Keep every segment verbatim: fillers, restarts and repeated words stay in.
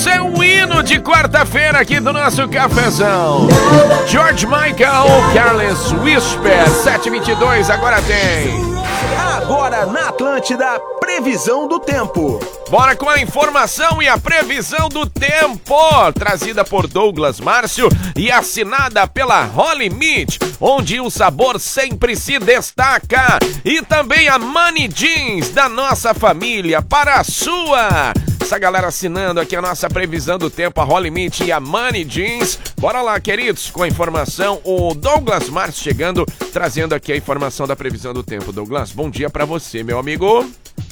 É o hino de quarta-feira aqui do nosso cafezão. George Michael, Careless Whisper, sete e vinte e dois, agora tem. Agora na Atlântida, previsão do tempo. Bora com a informação e a previsão do tempo, trazida por Douglas Márcio e assinada pela Holy Meat, onde o sabor sempre se destaca. E também a Money Jeans da nossa família para a sua. Essa galera assinando aqui a nossa previsão do tempo, a Holy Meat e a Money Jeans. Bora lá, queridos, com a informação, o Douglas Márcio chegando, trazendo aqui a informação da previsão do tempo. Douglas, bom dia pra você, meu amigo.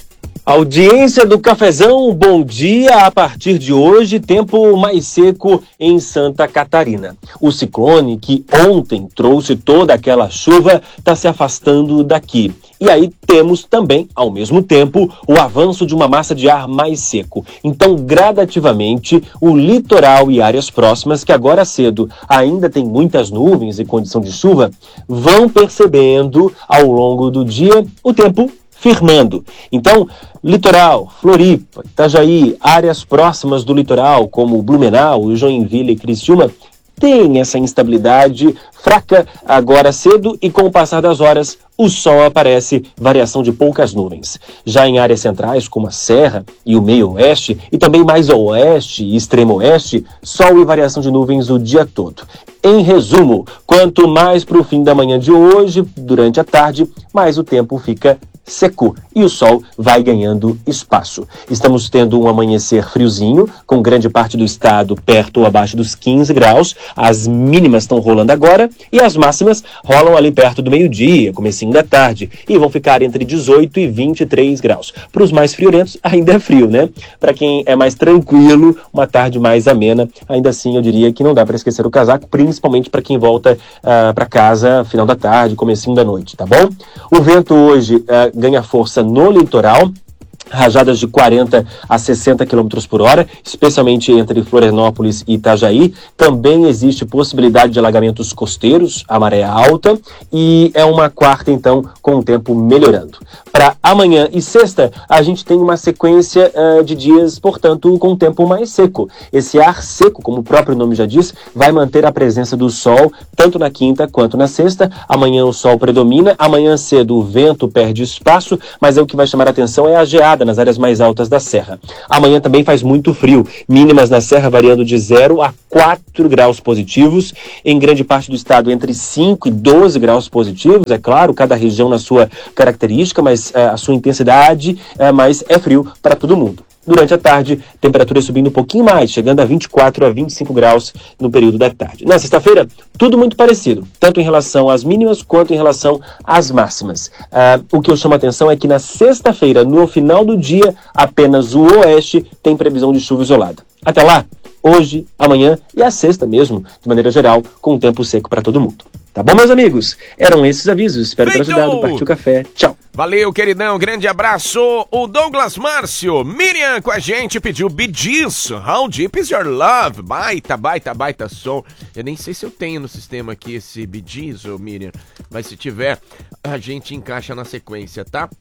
Audiência do Cafezão, bom dia. A partir de hoje, tempo mais seco em Santa Catarina. O ciclone que ontem trouxe toda aquela chuva está se afastando daqui. E aí temos também, ao mesmo tempo, o avanço de uma massa de ar mais seco. Então, gradativamente, o litoral e áreas próximas, que agora cedo ainda tem muitas nuvens e condição de chuva, vão percebendo ao longo do dia o tempo firmando. Então, litoral, Floripa, Itajaí, áreas próximas do litoral, como Blumenau, Joinville e Criciúma, tem essa instabilidade fraca agora cedo e com o passar das horas o sol aparece, variação de poucas nuvens. Já em áreas centrais como a Serra e o meio oeste e também mais ao oeste e extremo oeste, sol e variação de nuvens o dia todo. Em resumo, quanto mais para o fim da manhã de hoje, durante a tarde, mais o tempo fica seco e o sol vai ganhando espaço. Estamos tendo um amanhecer friozinho, com grande parte do estado perto ou abaixo dos quinze graus. As mínimas estão rolando agora e as máximas rolam ali perto do meio-dia, comecinho da tarde, e vão ficar entre dezoito e vinte e três graus. Para os mais friorentos, ainda é frio, né? Para quem é mais tranquilo, uma tarde mais amena, ainda assim eu diria que não dá para esquecer o casaco, principalmente para quem volta uh, para casa final da tarde, comecinho da noite, tá bom? O vento hoje uh, ganha força no litoral, rajadas de quarenta a sessenta quilômetros por hora, especialmente entre Florianópolis e Itajaí. Também existe possibilidade de alagamentos costeiros, a maré alta, e é uma quarta, então, com o tempo melhorando. Para amanhã e sexta, a gente tem uma sequência uh, de dias, portanto, com o tempo mais seco. Esse ar seco, como o próprio nome já diz, vai manter a presença do sol, tanto na quinta quanto na sexta. Amanhã o sol predomina, amanhã cedo o vento perde espaço, mas é o que vai chamar a atenção é a geada nas áreas mais altas da serra. Amanhã também faz muito frio, mínimas na serra variando de zero a quatro graus positivos, em grande parte do estado entre cinco e doze graus positivos, é claro, cada região na sua característica, mas é, a sua intensidade, é, mas é frio para todo mundo. Durante a tarde, temperatura subindo um pouquinho mais, chegando a vinte e quatro a vinte e cinco graus no período da tarde. Na sexta-feira, tudo muito parecido, tanto em relação às mínimas quanto em relação às máximas. Ah, o que eu chamo a atenção é que na sexta-feira, no final do dia, apenas o oeste tem previsão de chuva isolada. Até lá, hoje, amanhã e a sexta mesmo, de maneira geral, com um tempo seco para todo mundo. Tá bom, meus amigos? Eram esses avisos. Espero ter ajudado. Partiu café. Tchau. Valeu, queridão. Grande abraço. O Douglas Márcio. Miriam com a gente pediu Bee Gees. How Deep Is Your Love? Baita, baita, baita som. Eu nem sei se eu tenho no sistema aqui esse Bee Gees, ô Miriam. Mas se tiver, a gente encaixa na sequência, tá?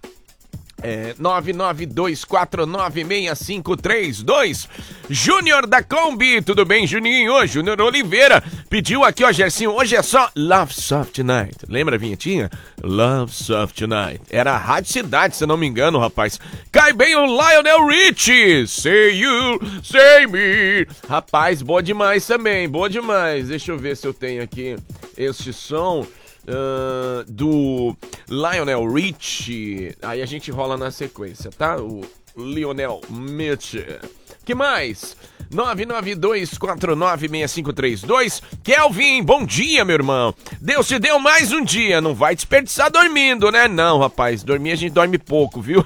É, nove nove dois quatro nove seis cinco três dois. Júnior da Kombi, tudo bem, Juninho? Júnior Oliveira pediu aqui, ó, Gersinho, hoje é só Love Soft Tonight. Lembra a vinhetinha? Love Soft Tonight. Era a Rádio Cidade, se eu não me engano, rapaz. Cai bem o Lionel Richie. Say you, say me. Rapaz, boa demais também, boa demais. Deixa eu ver se eu tenho aqui este som. Uh, do Lionel Richie. Aí a gente rola na sequência, tá? O Lionel Richie. Que mais? nove nove dois quatro nove seis cinco três dois. Kelvin, bom dia, meu irmão. Deus te deu mais um dia. Não vai desperdiçar dormindo, né? Não, rapaz. Dormir a gente dorme pouco, viu?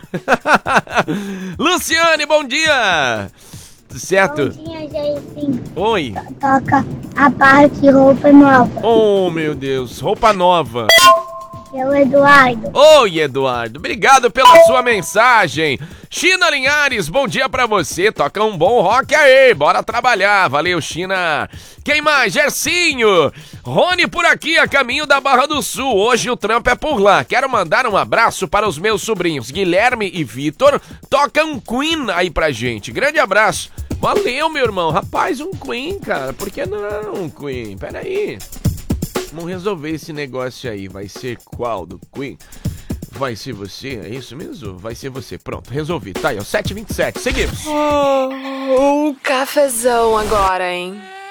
Luciane, bom dia. Certo? Bom dia, Jairzinho. Oi. Toca a parte roupa nova. Oh, meu Deus. Roupa nova. É o Eduardo. Oi, Eduardo. Obrigado pela sua mensagem. China Linhares, bom dia pra você. Toca um bom rock aí. Bora trabalhar. Valeu, China. Quem mais? Gersinho. Rony por aqui, a caminho da Barra do Sul. Hoje o trampo é por lá. Quero mandar um abraço para os meus sobrinhos Guilherme e Vitor. Toca um Queen aí pra gente. Grande abraço. Valeu, meu irmão. Rapaz, um Queen, cara. Por que não, Queen? Pera aí. Vamos resolver esse negócio aí. Vai ser qual do Queen? Vai ser você? É isso mesmo? Vai ser você. Pronto, resolvi. Tá aí, ó. sete e vinte e sete. Seguimos. Oh, o cafezão agora, hein?